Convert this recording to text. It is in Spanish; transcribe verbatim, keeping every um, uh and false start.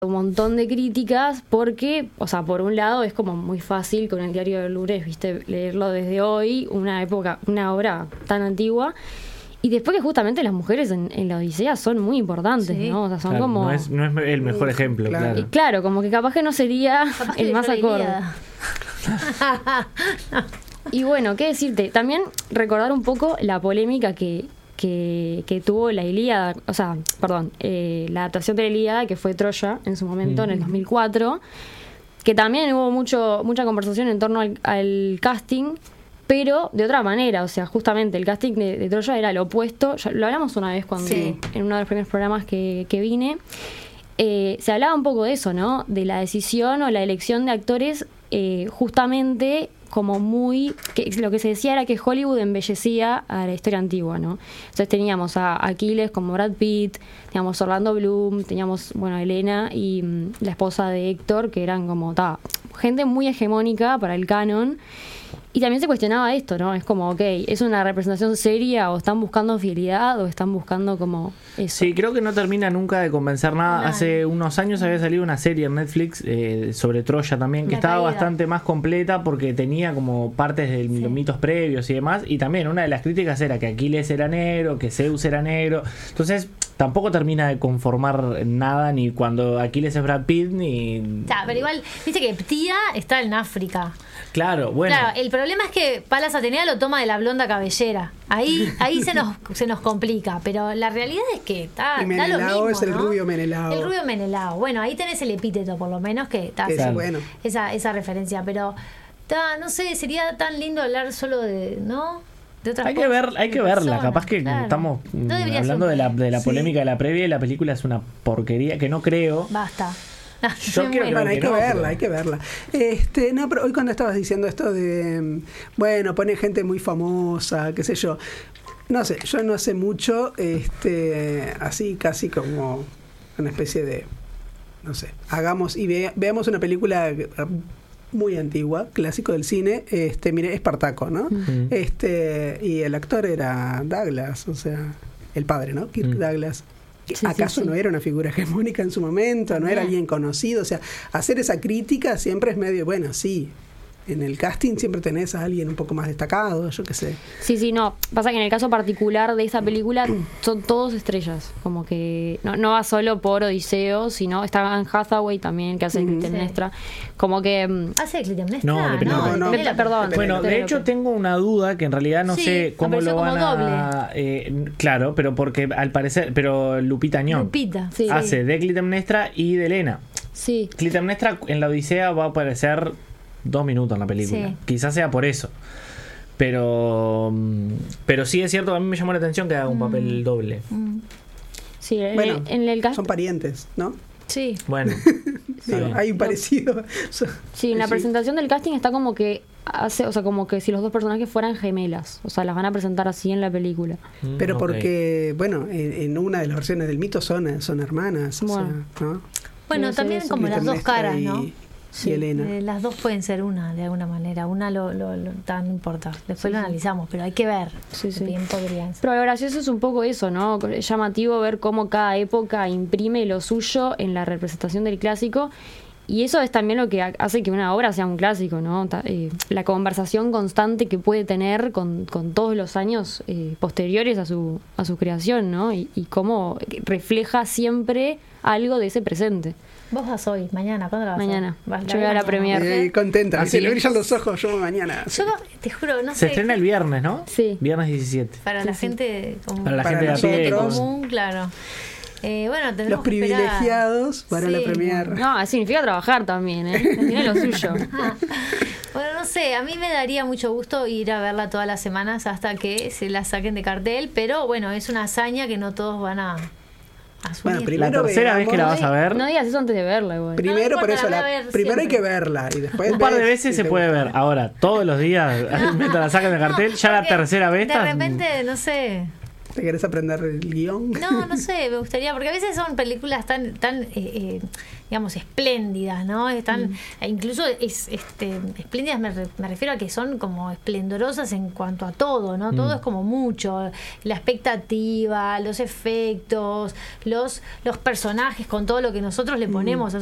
un montón de críticas porque, o sea, por un lado es como muy fácil con el diario de Lourdes, viste, leerlo desde hoy, una época, una obra tan antigua. Y después que justamente las mujeres en, en la Odisea son muy importantes, sí. ¿no? O sea, son claro, como... No es, no es el mejor ejemplo, claro. claro. Y claro, como que capaz que no sería capaz el más acorde. Y bueno, qué decirte, también recordar un poco la polémica que, que, que tuvo la Ilíada, o sea, perdón, eh, la adaptación de la Ilíada, que fue Troya en su momento, mm. en el dos mil cuatro, que también hubo mucho mucha conversación en torno al, al casting, pero de otra manera, o sea, justamente el casting de, de Troya era lo opuesto. Ya lo hablamos una vez cuando sí. en uno de los primeros programas que, que vine. Eh, se hablaba un poco de eso, ¿no? De la decisión o la elección de actores eh, justamente como muy... que lo que se decía era que Hollywood embellecía a la historia antigua, ¿no? Entonces teníamos a Aquiles como Brad Pitt, teníamos Orlando Bloom, teníamos, bueno, Helena y mm, la esposa de Héctor, que eran como, ta, gente muy hegemónica para el canon. Y también se cuestionaba esto, ¿no? Es como, ok, ¿es una representación seria o están buscando fidelidad o están buscando como eso? Sí, creo que no termina nunca de convencer nada. No. Hace unos años había salido una serie en Netflix eh, sobre Troya también, que la estaba caída. bastante más completa porque tenía como partes de sí. los mitos previos y demás. Y también una de las críticas era que Aquiles era negro, que Zeus era negro. Entonces tampoco termina de conformar nada, ni cuando Aquiles es Brad Pitt, ni... Ya, pero igual, viste que Ptía está en África. Claro, bueno. Claro, el problema es que Palas Atenea lo toma de la blonda cabellera. Ahí ahí se nos se nos complica, pero la realidad es que está, está lo mismo, es el ¿no? rubio Menelao. El rubio Menelao. Bueno, ahí tenés el epíteto, por lo menos, que está es bueno. esa, esa referencia, pero está, no sé, sería tan lindo hablar solo de, ¿no? De otras hay cosas, que ver, hay que personas, verla, capaz que claro. estamos no hablando de la, de la sí. polémica de la previa y la película es una porquería que no creo. Basta. Yo quiero bueno, hay que, que no, verla, pero... hay que verla. Este, no, pero hoy cuando estabas diciendo esto de, bueno, pone gente muy famosa, qué sé yo. No sé, yo no sé mucho, este, así casi como una especie de, no sé, hagamos y ve, veamos una película muy antigua, clásico del cine, este, mire, Espartaco, ¿no? Uh-huh. Este, y el actor era Douglas, o sea, el padre, ¿no? Kirk uh-huh. Douglas. Sí, ¿Acaso sí, sí. no era una figura hegemónica en su momento? ¿No era alguien conocido? O sea, hacer esa crítica siempre es medio, bueno, sí, en el casting siempre tenés a alguien un poco más destacado, yo qué sé. Sí, sí, no. Pasa que en el caso particular de esa película son todos estrellas. Como que no, no va solo por Odiseo, sino está Anne Hathaway también, que hace de Clitemnestra. Sí. Como que... ¿Hace de Clitemnestra? No, de no, no, de no. Perdón. Bueno, de hecho tengo una duda que en realidad no sí, sé cómo lo van como a... Eh, claro, pero porque al parecer... Pero Lupita Nyong'o Lupita, sí. hace de Clitemnestra y de Helena. Sí. Clitemnestra en la Odisea va a aparecer... dos minutos en la película. Sí. Quizás sea por eso. Pero pero sí es cierto, a mí me llamó la atención que haga un mm. papel doble. Mm. Sí, bueno, en el caso... son parientes, ¿no? Sí. Bueno. Sí, hay un parecido. Sí, en la sí. presentación del casting está como que hace, o sea, como que si los dos personajes fueran gemelas. O sea, las van a presentar así en la película. Mm, Pero okay. porque, bueno, en, en una de las versiones del mito son, son hermanas. Bueno, o sea, ¿no? Bueno también como las dos caras, ¿no? Y, Sí, Elena. Eh, las dos pueden ser una, de alguna manera. Una lo, lo, lo tan importa. Después sí, lo analizamos, pero hay que ver. Sí, sí. Bien podrían ser. Pero lo gracioso es un poco eso, ¿no? Es llamativo ver cómo cada época imprime lo suyo en la representación del clásico. Y eso es también lo que hace que una obra sea un clásico, ¿no? Eh, la conversación constante que puede tener con, con todos los años eh, posteriores a su, a su creación, ¿no? Y, y cómo refleja siempre algo de ese presente. Vos vas hoy, mañana, ¿cuándo la vas Mañana. a ver? Yo voy a la premier. Eh, contenta, ¿Así? se le brillan los ojos, yo mañana. Yo te juro, no sé. Se estrena el viernes, ¿no? Sí. Viernes diecisiete. Para sí, la sí. gente común. Para la para gente de gente a pie. común, claro. Eh, bueno, tendremos los privilegiados que para sí. la premier. No, significa trabajar también, ¿eh? Tiene lo suyo. Bueno, no sé, a mí me daría mucho gusto ir a verla todas las semanas hasta que se la saquen de cartel, pero bueno, es una hazaña que no todos van a asumir. Bueno, primero la tercera veamos, vez que la vas a ver. No digas eso antes de verla, igual. Primero, No por eso, la, ver primero hay siempre. que verla y después Un par de ves veces si se te puede gusta. ver. Ahora, todos los días, mientras la sacan de cartel, No, ya la porque tercera vez de está- repente, no sé, ¿Te querés aprender el guión? No, no sé, me gustaría, porque a veces son películas tan, tan eh, eh, digamos, espléndidas, ¿no? Están, mm. e incluso es, este, espléndidas me, re, me refiero a que son como esplendorosas en cuanto a todo, ¿no? Mm. Todo es como mucho, la expectativa, los efectos, los, los personajes con todo lo que nosotros le ponemos. Mm.